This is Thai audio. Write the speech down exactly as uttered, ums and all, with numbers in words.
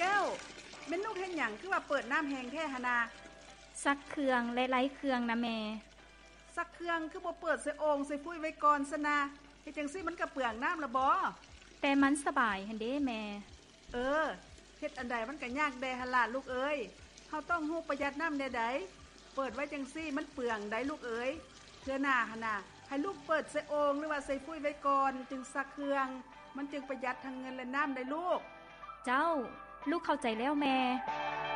แก้วแม่นลูกเฮ็ดหยังคือว่าเปิดน้ำแห้งแท้หนนาซักเครื่องและไล้เครื่องนะแม่ซักเครื่องคือบ่เปิดใส่โอ่งใส่ฟุ้ยไว้ก่อนซะนะเฮ็ดจังซี่มันก็เปลืองน้ำละบ่แต่มันสบายหั่นเด้แม่เออเฮ็ดอันใดมันก็ยากแดหั่นล่ะลูกเอ้ยเฮาต้องฮู้ประหยัดน้ำแน่ใดเปิดไว้จังซี่มันเปลืองได้ลูกเอ้ยเทื่อหน้าหั่นน่ะให้ลูกเปิดใส่โอ่งหรือว่าใส่ฟุ้ยไว้ก่อนจึงซักเครื่องมันจึงประหยัดทั้งเงินและน้ำได้ลูกเจ้าลูกเข้าใจแล้วแม่